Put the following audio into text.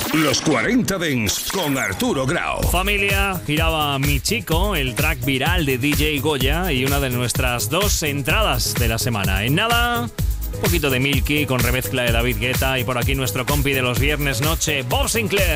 Los 40 Dents con Arturo Grau. Familia, giraba Mi Chico, el track viral de DJ Goya y una de nuestras 2 entradas de la semana. En nada, un poquito de Milky con remezcla de David Guetta y por aquí nuestro compi de los viernes noche, Bob Sinclair.